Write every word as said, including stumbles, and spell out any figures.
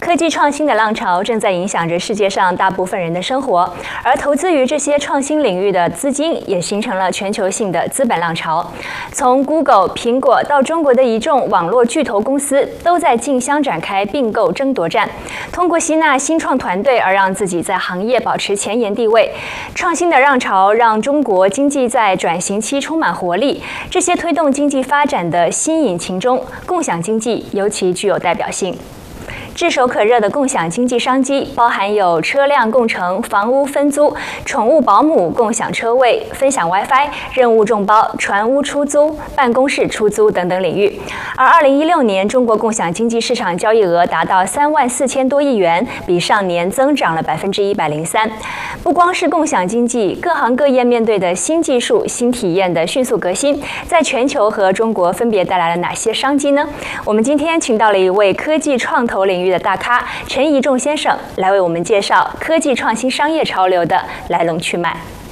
科技创新的浪潮正在影响着世界上大部分人的生活，而投资于这些创新领域的资金也形成了全球性的资本浪潮。从 Google、苹果到中国的一众网络巨头公司，都在竞相展开并购争夺战，通过吸纳新创团队而让自己在行业保持前沿地位。创新的浪潮让中国经济在转型期充满活力。这些推动经济发展的新引擎中，共享经济尤其具有代表性。炙手可热的共享经济商机包含有车辆共乘、房屋分租、宠物保姆、共享车位、分享 WiFi、任务众包、船屋出租、办公室出租等等领域。而二零一六年，中国共享经济市场交易额达到三万四千多亿元，比上年增长了百分之一百零三。不光是共享经济，各行各业面对的新技术、新体验的迅速革新，在全球和中国分别带来了哪些商机呢？我们今天请到了一位科技创投领域的大咖陈宜仲先生，来为我们介绍科技创新商业潮流的来龙去脉。